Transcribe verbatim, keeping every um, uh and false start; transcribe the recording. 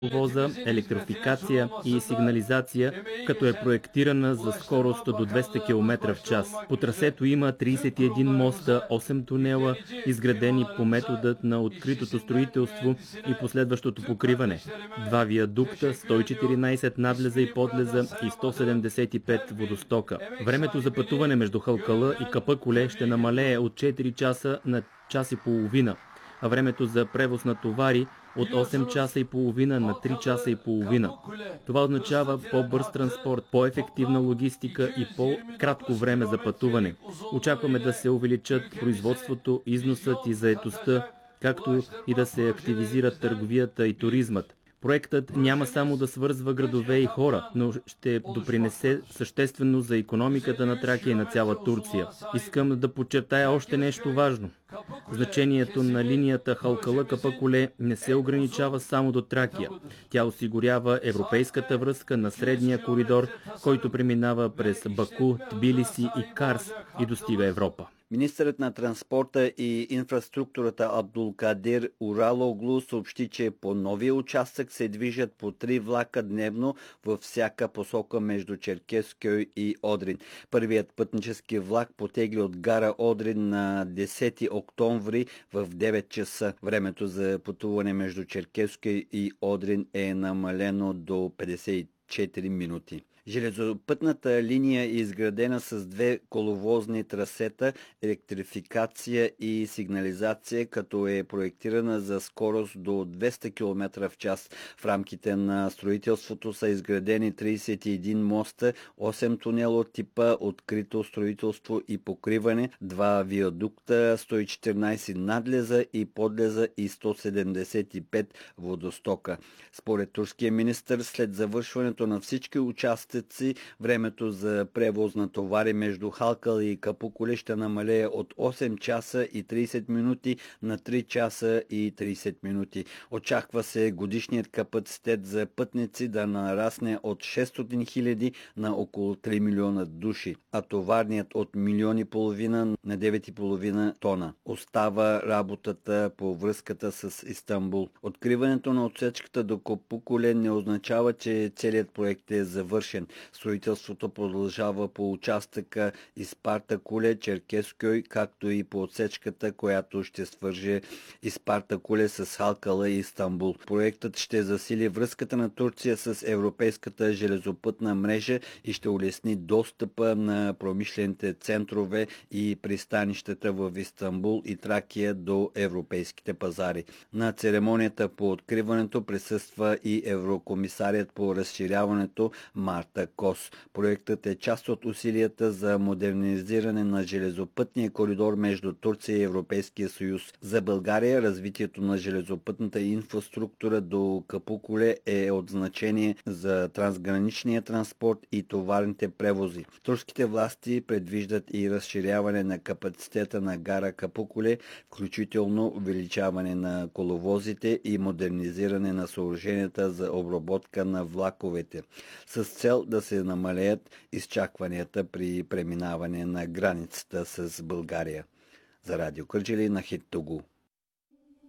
воза, електрификация и сигнализация, като е проектирана за скорост до двеста километра в час. По трасето има тридесет и един моста, осем тунела, изградени по методът на откритото строителство и последващото покриване. Два виадукта, сто и четиринадесет надлеза и подлеза и сто седемдесет и пет водостока. Времето за пътуване между Халкала и Капъкуле ще намалее от четири часа на час и половина, а времето за превоз на товари от осем часа и половина на три часа и половина. Това означава по-бърз транспорт, по-ефективна логистика и по-кратко време за пътуване. Очакваме да се увеличат производството, износът и заетостта, както и да се активизират търговията и туризмът. Проектът няма само да свързва градове и хора, но ще допринесе съществено за икономиката на Тракия и на цяла Турция. Искам да подчертая още нещо важно. Значението на линията Халкала-Капъкуле не се ограничава само до Тракия. Тя осигурява европейската връзка на средния коридор, който преминава през Баку, Тбилиси и Карс и достига Европа. Министърът на транспорта и инфраструктурата Абдулкадир Уралоглу съобщи, че по новия участък се движат по три влака дневно във всяка посока между Черкескьой и Одрин. Първият пътнически влак потегли от гара Одрин на десети октомври в девет часа. Времето за пътуване между Черкескьой и Одрин е намалено до петдесет и четири минути. Железопътната линия е изградена с две коловозни трасета, електрификация и сигнализация, като е проектирана за скорост до двеста километра в час. В рамките на строителството са изградени тридесет и един моста, осем тунела от типа открито строителство и покриване, два виадукта, сто и четиринадесет надлеза и подлеза и сто седемдесет и пет водостока. Според турския министър, след завършването на всички участъци, времето за превоз на товари между Халкала и Капъкуле ще намалее от осем часа и тридесет минути на три часа и тридесет минути. Очаква се годишният капацитет за пътници да нарасне от шестстотин хиляди на около три милиона души, а товарният от милион и половина на девет и половина тона. Остава работата по връзката с Истанбул. Откриването на отсечката до Капъкуле не означава, че целият проект е завършен. Строителството продължава по участъка Испарта-Куле, Черкескьой, както и по отсечката, която ще свърже Испарта-Куле с Халкала и Истанбул. Проектът ще засили връзката на Турция с европейската железопътна мрежа и ще улесни достъпа на промишлените центрове и пристанищата в Истанбул и Тракия до европейските пазари. На церемонията по откриването присъства и еврокомисарят по разширяването Марта Кос. Проектът е част от усилията за модернизиране на железопътния коридор между Турция и Европейския съюз. За България развитието на железопътната инфраструктура до Капъкуле е от значение за трансграничния транспорт и товарните превози. Турските власти предвиждат и разширяване на капацитета на гара Капъкуле, включително увеличаване на коловозите и модернизиране на съоръженията за обработка на влаковете, с цел да се намалеят изчакванията при преминаване на границата с България. За Радио Кърджали на Хит Тогу.